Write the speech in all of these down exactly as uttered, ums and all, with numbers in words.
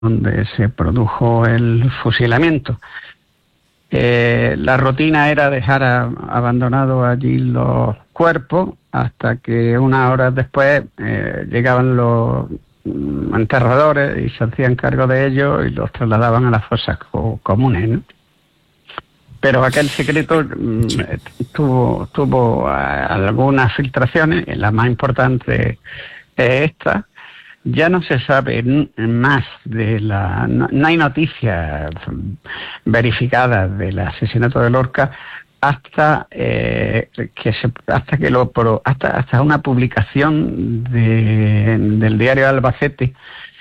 donde se produjo el fusilamiento. Eh, la rutina era dejar a, abandonados allí los cuerpos hasta que unas horas después eh, llegaban los enterradores y se hacían cargo de ellos y los trasladaban a las fosas co comunes, ¿no? Pero aquel secreto sí. tuvo, tuvo algunas filtraciones, la más importante es esta. Ya no se sabe más de la... No, no hay noticias verificadas del asesinato de Lorca hasta eh, que se, hasta que lo hasta hasta una publicación de, del diario Albacete,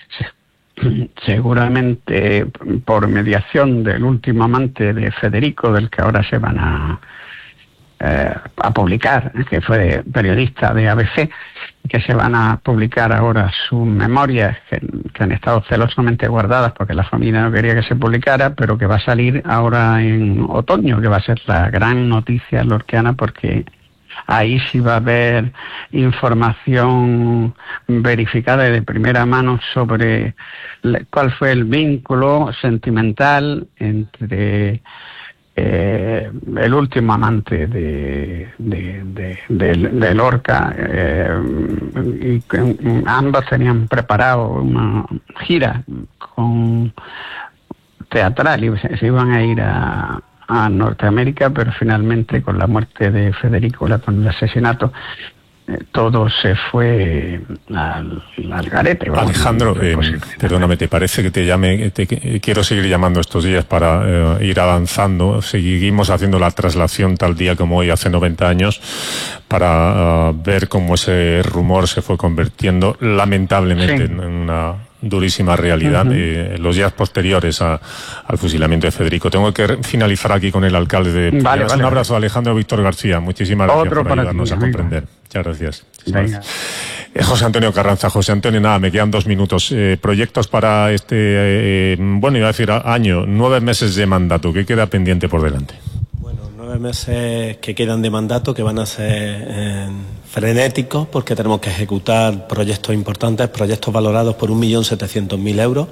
seguramente por mediación del último amante de Federico, del que ahora se van a eh, a publicar, que fue periodista de A B C, que se van a publicar ahora sus memorias, que, que han estado celosamente guardadas porque la familia no quería que se publicara, pero que va a salir ahora en otoño, que va a ser la gran noticia lorquiana, porque ahí sí va a haber información verificada y de primera mano sobre cuál fue el vínculo sentimental entre Eh, el último amante de, de, de, de, de Lorca, eh, y que ambos tenían preparado una gira con teatral y se, se iban a ir a, a Norteamérica, pero finalmente con la muerte de Federico, con el asesinato, todo se fue al, al garete. Vamos. Alejandro, eh, perdóname, ¿te parece que te llame? Te, que, quiero seguir llamando estos días para eh, ir avanzando. Seguimos haciendo la traslación tal día como hoy, hace noventa años, para uh, ver cómo ese rumor se fue convirtiendo lamentablemente sí. en una durísima realidad. Uh-huh. eh, los días posteriores a, al fusilamiento de Federico. Tengo que finalizar aquí con el alcalde de Puyanas. Vale, vale, Un abrazo, vale. Alejandro Víctor García. Muchísimas gracias Otro por ayudarnos ti, a comprender. Muchas gracias. Eh, José Antonio Carranza. José Antonio, nada, me quedan dos minutos. Eh, proyectos para este, eh, bueno, iba a decir año, nueve meses de mandato. ¿Qué queda pendiente por delante? Bueno, nueve meses que quedan de mandato, que van a ser eh, frenéticos, porque tenemos que ejecutar proyectos importantes, proyectos valorados por un millón setecientos mil euros,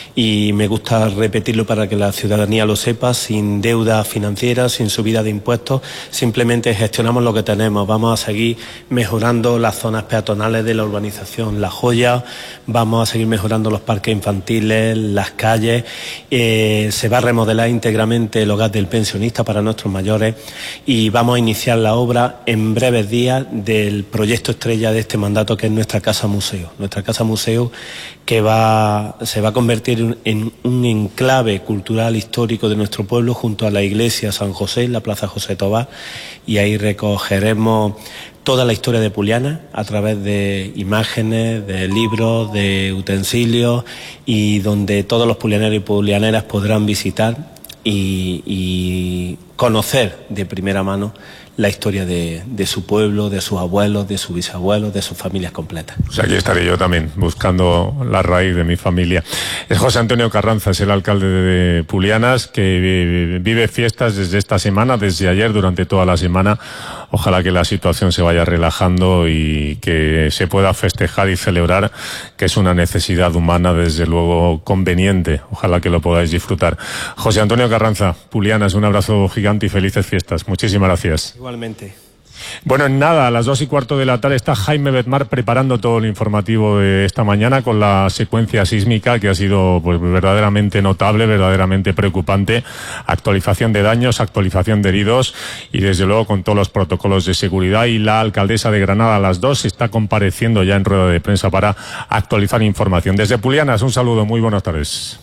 y me gusta repetirlo para que la ciudadanía lo sepa, sin deuda financiera, sin subida de impuestos, simplemente gestionamos lo que tenemos. Vamos a seguir mejorando las zonas peatonales de la urbanización La Joya, vamos a seguir mejorando los parques infantiles, las calles, eh, se va a remodelar íntegramente el hogar del pensionista para nuestros mayores, y vamos a iniciar la obra en breves días del el proyecto estrella de este mandato, que es nuestra Casa Museo. Nuestra Casa Museo, que va, se va a convertir en un enclave cultural histórico de nuestro pueblo, junto a la iglesia San José, la Plaza José Tobar, y ahí recogeremos toda la historia de Pulianas a través de imágenes, de libros, de utensilios, y donde todos los pulianeros y pulianeras podrán visitar y, y conocer de primera mano la historia de, de su pueblo, de sus abuelos, de sus bisabuelos, de sus familias completas. O sea, aquí estaré yo también, buscando la raíz de mi familia. Es José Antonio Carranza, es el alcalde de Pulianas, que vive fiestas desde esta semana, desde ayer, durante toda la semana. Ojalá que la situación se vaya relajando y que se pueda festejar y celebrar, que es una necesidad humana, desde luego, conveniente. Ojalá que lo podáis disfrutar. José Antonio Carranza, Pulianas, un abrazo gigante y felices fiestas. Muchísimas gracias. Igualmente. Bueno, en nada, a las dos y cuarto de la tarde está Jaime Bedmar preparando todo el informativo de esta mañana, con la secuencia sísmica, que ha sido pues verdaderamente notable, verdaderamente preocupante. Actualización de daños, actualización de heridos, y desde luego con todos los protocolos de seguridad. Y la alcaldesa de Granada a las dos está compareciendo ya en rueda de prensa para actualizar información. Desde Pulianas, un saludo, muy buenas tardes.